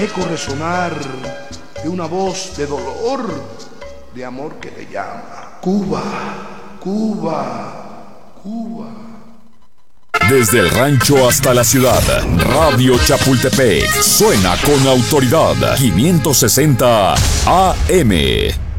eco resonar de una voz de dolor, de amor que le llama. Cuba, Cuba, Cuba. Desde el rancho hasta la ciudad, Radio Chapultepec suena con autoridad. 560 AM.